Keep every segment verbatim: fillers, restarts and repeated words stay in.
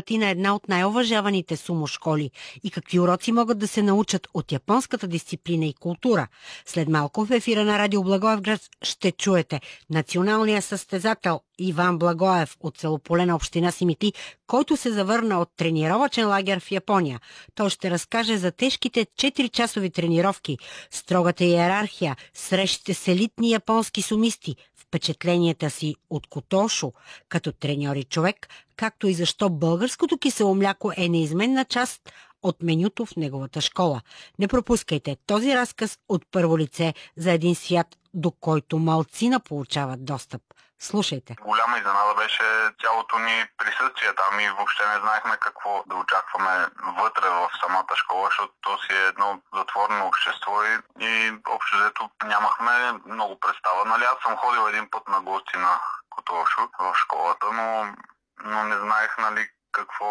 пъти на една от най-уважаваните сумо школи и какви уроци могат да се научат от японската дисциплина и култура. След малко в ефира на Радио Благоевград ще чуете националния състезател Иван Благоев от село Полена, община Симити, който се завърна от тренировъчен лагер в Япония. Той ще разкаже за тежките четиричасови тренировки, строгата иерархия, срещите с елитни японски сумисти, впечатленията си от Котошо като треньор и човек, както и защо българското кисело мляко е неизменна част от менюто в неговата школа. Не пропускайте този разказ от първо лице за един свят, до който малцина получават достъп. Слушайте. Голяма изненада беше цялото ни присъствие там и въобще не знаехме какво да очакваме вътре в самата школа, защото то си е едно затворено общество и, и общо взето нямахме много представа. Нали, аз съм ходил един път на гости на Котошо в школата, но, но не знаех, нали, какво,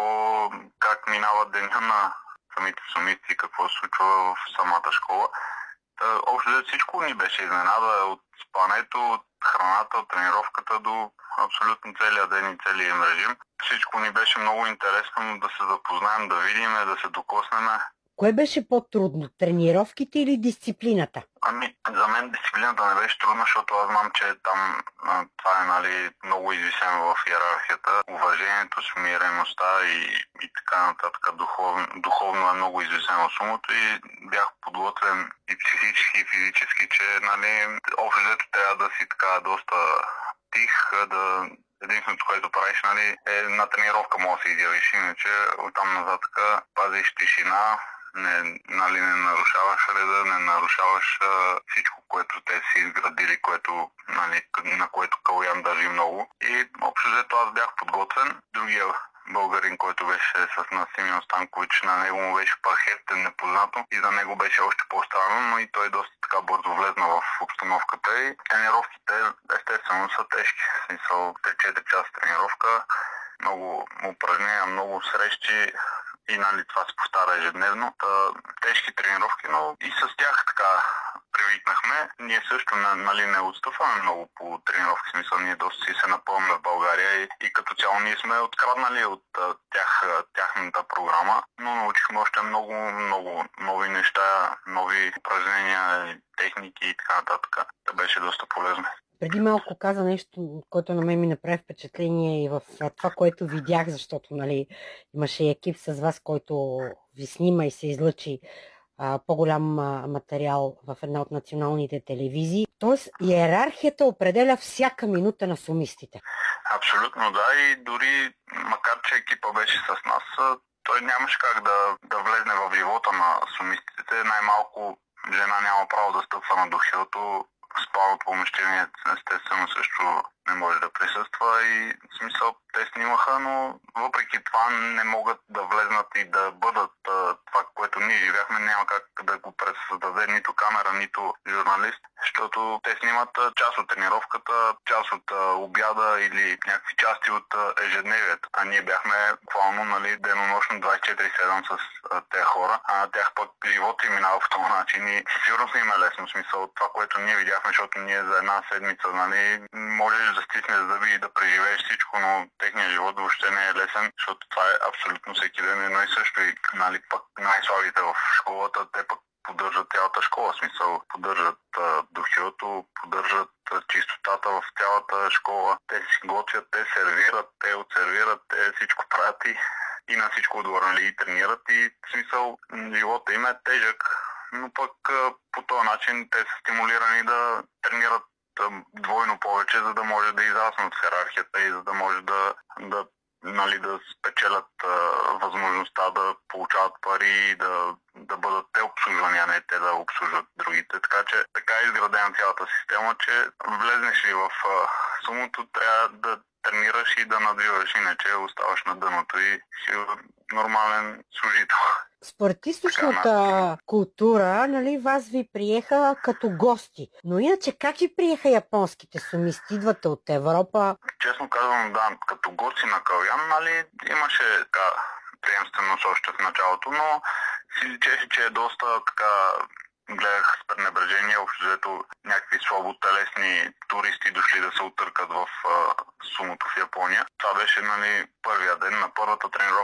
как минава деня на самите сумисти, какво се случва в самата школа. Та, общо взето всичко ни беше изненада от спането, от храната, от тренировката до абсолютно целия ден и целия им режим. Всичко ни беше много интересно да се запознаем, да видим, да се докоснем. Кое беше по-трудно? Тренировките или дисциплината? Ами, за мен дисциплината не беше трудна, защото аз знам, че там това е, нали, много извисено в иерархията. Уважението, смиреността и, и така нататък. Духовно, духовно е много извисено сумото и бях подготвен и психически, и физически, че, нали, общо взето трябва да си така доста тих, да... Единственото, което правиш, нали, е на тренировка може да се изявиш, иначе оттам назад пазиш тишина, не, нали, не нарушаваш реда, не нарушаваш а, всичко, което те си изградили, което, нали, на което Калоян държи много. И общо взето аз бях подготвен. Другия българин, който беше с нас, Симеон Станкович, на него му беше пархетен непознато и за него беше още по-странно, но и той доста така бързо влезна в обстановката и тренировките естествено са тежки. В смисъл три-четири часа тренировка, много упражнения, много срещи и, нали, това се повтаря ежедневно. Та, тежки тренировки, но и с тях така привикнахме. Ние също, нали, не отстъпваме много по тренировки, в смисъл ние доста си се напълваме в България и, и като цяло ние сме откраднали от тях, тяхната програма, но научихме още много, много нови неща, нови упражнения, техники и така нататък. Това беше доста полезно. Преди малко каза нещо, което на мен ми направи впечатление и в това, което видях, защото, нали, имаше екип с вас, който ви снима и се излъчи а, по-голям а, материал в една от националните телевизии. Тоест, иерархията определя всяка минута на сумистите. Абсолютно, да. И дори, макар че екипа беше с нас, той нямаше как да, да влезне в живота на сумистите. Най-малко жена няма право да стъпва на духилото. Спалното помещение естествено също не може да присъства и в смисъл те снимаха, но въпреки това не могат да влезнат и да бъдат това, което ние живяхме, няма как да го пресъздаде нито камера, нито журналист, защото те снимат част от тренировката, част от обяда или някакви части от ежедневието. А ние бяхме буквално, нали, денонощно двайсет и четири седем с тези хора, а на тях пък живота им минава по този начин и сигурно им е лесно, в смисъл това, което ние видяхме, защото ние за една седмица, нали, можеш да стиснеш зъби и да преживееш всичко, но техният живот въобще не е лесен, защото това е абсолютно всеки ден едно и също. И, нали, пък най-слабите в школата, те пък поддържат цялата школа, в смисъл поддържат духилото, поддържат чистотата в цялата школа. Те си готвят, те сервират, те отсервират, те всичко правят и, и на всичко отгоре, нали, и тренират и в смисъл живота им е тежък, но пък по този начин те са стимулирани да тренират двойно повече, за да може да израснат в иерархията и за да може да, да, нали, да спечелят а, възможността да получават пари и да, да бъдат те обслужвани, а не те да обслужват другите. Така че така е изградена цялата система, че влезнеш ли в а, сумото, трябва да тренираш и да надвиваш, иначе оставаш на дъното и си нормален служител. Според източната култура, нали, вас ви приеха като гости. Но иначе как ви приеха японските сумисти? Идвате от Европа? Честно казвам, да, като гости на Калоян, нали, имаше така приемственост още в началото, но си личеше, че е доста така, гледах с пренебрежение, общо взето някакви слаботелесни туристи дошли да се отъркат в а, сумото в Япония. Това беше, нали, първия ден на първата тренировка.